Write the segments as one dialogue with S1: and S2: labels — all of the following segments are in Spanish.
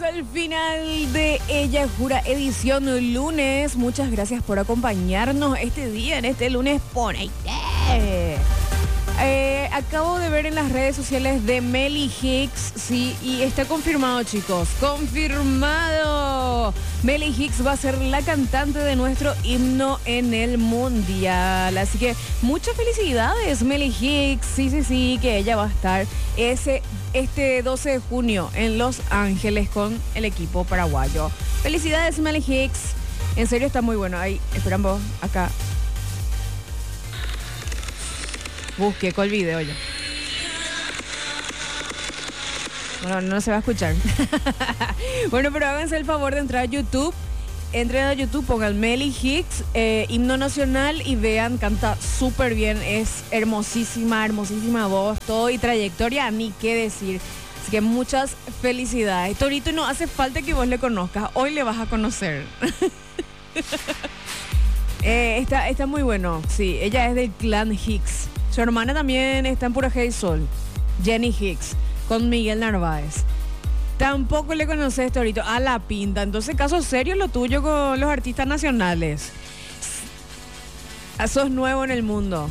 S1: al final de Ella Jura edición lunes. Muchas gracias por acompañarnos este día, en este lunes Ponete. Acabo de ver en las redes sociales de Meli Hicks, sí, y está confirmado, chicos, confirmado. Meli Hicks va a ser la cantante de nuestro himno en el mundial, así que muchas felicidades, Meli Hicks. Sí, que ella va a estar este 12 de junio en Los Ángeles con el equipo paraguayo. Felicidades, Meli Hicks. En serio está muy bueno. Ahí, esperamos acá. Busqué con el video ya. Bueno, no se va a escuchar. Bueno, pero háganse el favor de entrar a YouTube. Entren a YouTube, pongan Meli Hicks, himno nacional, y vean, canta súper bien. Es hermosísima voz, todo, y trayectoria, ni qué decir. Así que muchas felicidades. Torito, no hace falta que vos le conozcas. Hoy le vas a conocer. Está muy bueno. Sí, ella es del clan Hicks. Su hermana también está en Pura Hey Sol, Jenny Hicks, con Miguel Narváez. Tampoco le conoces, Torito, a la pinta. Entonces, caso serio lo tuyo con los artistas nacionales. Sos nuevo en el mundo.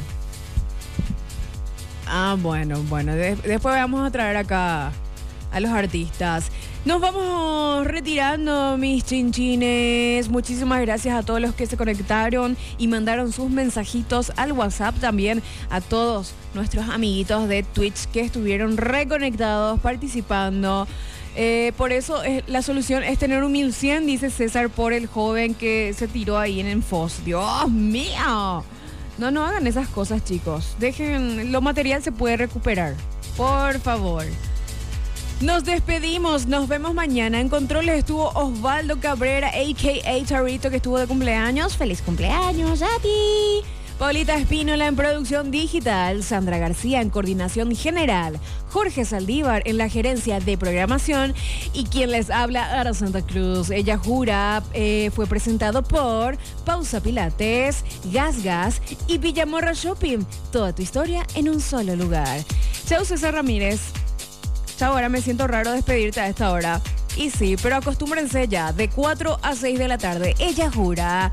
S1: Bueno. Después vamos a traer acá a los artistas. Nos vamos retirando, mis chinchines. Muchísimas gracias a todos los que se conectaron y mandaron sus mensajitos al WhatsApp. También a todos nuestros amiguitos de Twitch que estuvieron reconectados, participando. Por eso la solución es tener un 1100, dice César, por el joven que se tiró ahí en Enfos. ¡Dios mío! No hagan esas cosas, chicos. Dejen, lo material se puede recuperar. Por favor. Nos despedimos, nos vemos mañana. En controles estuvo Osvaldo Cabrera, a.k.a. Charito, que estuvo de cumpleaños. ¡Feliz cumpleaños a ti! Paulita Espínola en producción digital, Sandra García en coordinación general, Jorge Saldívar en la gerencia de programación, y quien les habla, Ara Santa Cruz. Ella Jura fue presentado por Pausa Pilates, Gas y Villamorra Shopping. Toda tu historia en un solo lugar. Chau, César Ramírez. Chau, ahora me siento raro despedirte a esta hora. Y sí, pero acostúmbrense ya, de 4 a 6 de la tarde. Ella Jura.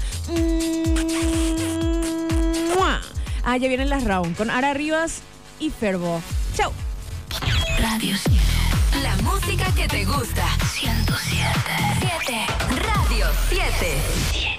S1: Ya vienen las round con Ara Rivas y Ferbo. Chau.
S2: Radio 7. La música que te gusta. 107. 7. Radio 7.